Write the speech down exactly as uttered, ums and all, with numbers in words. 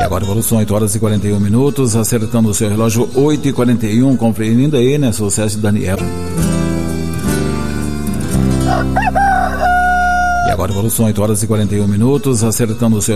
Agora evolução oito horas e quarenta e um minutos, acertando o seu relógio oito e quarenta e um, conferindo aí, né, sucesso de Daniel. E agora evolução oito horas e quarenta e um minutos, acertando o seu